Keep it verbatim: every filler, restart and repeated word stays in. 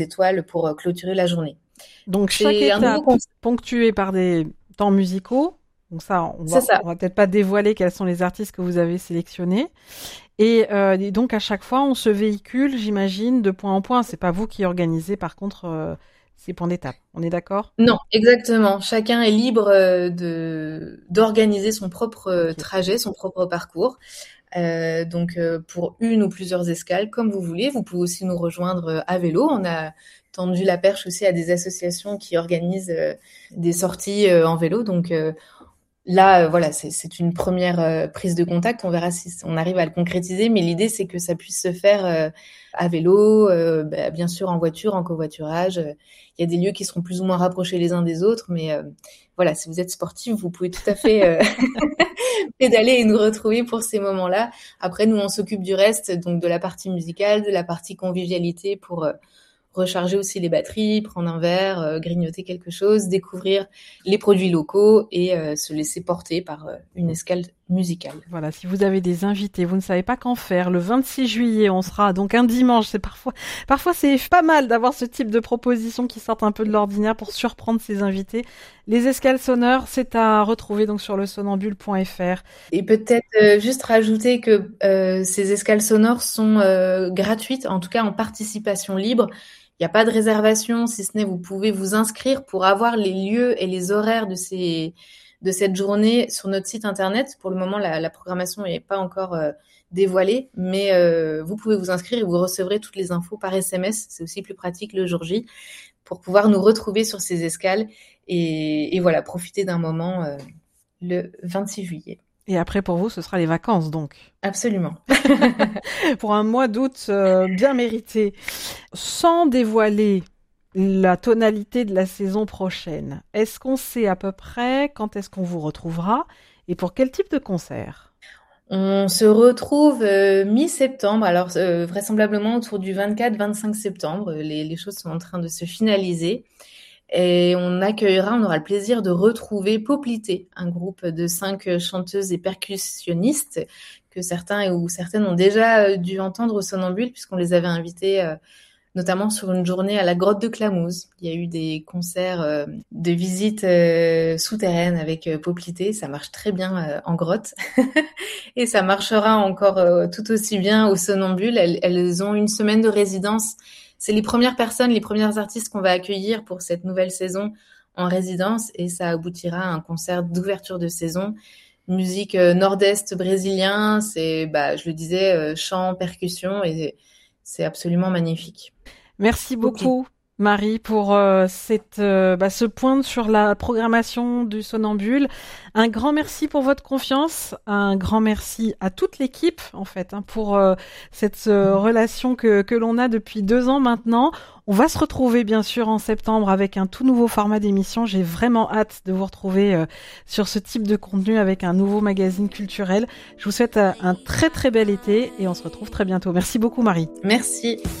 étoiles pour euh, clôturer la journée. Donc chaque C'est un nouveau étape concept. ponctuée par des temps musicaux. Donc ça, on C'est va, ça. on va peut-être pas dévoiler quels sont les artistes que vous avez sélectionnés. Et, euh, et donc à chaque fois, on se véhicule, j'imagine, de point en point. C'est pas vous qui organisez, par contre, euh, ces points d'étape. On est d'accord? Non, exactement. Chacun est libre euh, de d'organiser son propre euh, Ok. trajet, son propre parcours. Euh, donc euh, pour une ou plusieurs escales, comme vous voulez. Vous pouvez aussi nous rejoindre euh, à vélo. On a tendu la perche aussi à des associations qui organisent euh, des sorties euh, en vélo. Donc euh, là, euh, voilà, c'est, c'est une première euh, prise de contact. On verra si on arrive à le concrétiser. Mais l'idée, c'est que ça puisse se faire euh, à vélo, euh, bah, bien sûr en voiture, en covoiturage. Euh, Il y a des lieux qui seront plus ou moins rapprochés les uns des autres. Mais euh, voilà, si vous êtes sportif, vous pouvez tout à fait euh, pédaler et nous retrouver pour ces moments-là. Après, nous, on s'occupe du reste, donc de la partie musicale, de la partie convivialité pour euh, recharger aussi les batteries, prendre un verre, euh, grignoter quelque chose, découvrir les produits locaux et euh, se laisser porter par euh, une escale musicale. Voilà, si vous avez des invités, vous ne savez pas qu'en faire. Le vingt-six juillet, on sera donc un dimanche. C'est parfois, parfois c'est pas mal d'avoir ce type de propositions qui sortent un peu de l'ordinaire pour surprendre ses invités. Les escales sonores, c'est à retrouver donc sur le sonambule point f r. Et peut-être euh, juste rajouter que euh, ces escales sonores sont euh, gratuites, en tout cas en participation libre. Il n'y a pas de réservation, si ce n'est vous pouvez vous inscrire pour avoir les lieux et les horaires de ces de cette journée sur notre site internet. Pour le moment, la, la programmation n'est pas encore euh, dévoilée, mais euh, vous pouvez vous inscrire et vous recevrez toutes les infos par S M S. C'est aussi plus pratique le jour J pour pouvoir nous retrouver sur ces escales et, et voilà, profiter d'un moment euh, le vingt-six juillet. Et après, pour vous, ce sera les vacances, donc. Absolument. Pour un mois d'août euh, bien mérité. Sans dévoiler la tonalité de la saison prochaine, est-ce qu'on sait à peu près quand est-ce qu'on vous retrouvera et pour quel type de concert? On se retrouve euh, mi-septembre, alors euh, vraisemblablement autour du vingt-quatre vingt-cinq septembre. Les, les choses sont en train de se finaliser. Et on accueillera, on aura le plaisir de retrouver Poplité, un groupe de cinq chanteuses et percussionnistes que certains ou certaines ont déjà dû entendre au Sonambule puisqu'on les avait invités euh, notamment sur une journée à la grotte de Clamouze. Il y a eu des concerts euh, de visite euh, souterraine avec euh, Poplité. Ça marche très bien euh, en grotte. Et ça marchera encore euh, tout aussi bien au Sonambule. Elles, elles ont une semaine de résidence. C'est les premières personnes, les premières artistes qu'on va accueillir pour cette nouvelle saison en résidence. Et ça aboutira à un concert d'ouverture de saison. Musique euh, nord-est brésilien. C'est, bah, je le disais, euh, chant, percussion. Et c'est absolument magnifique. Merci Poplité. beaucoup, Marie, pour euh, cette, euh, bah, ce point sur la programmation du Sonambule. Un grand merci pour votre confiance, un grand merci à toute l'équipe, en fait, hein, pour euh, cette euh, relation que, que l'on a depuis deux ans maintenant. On va se retrouver, bien sûr, en septembre avec un tout nouveau format d'émission. J'ai vraiment hâte de vous retrouver euh, sur ce type de contenu avec un nouveau magazine culturel. Je vous souhaite euh, un très, très bel été et on se retrouve très bientôt. Merci beaucoup, Marie. Merci.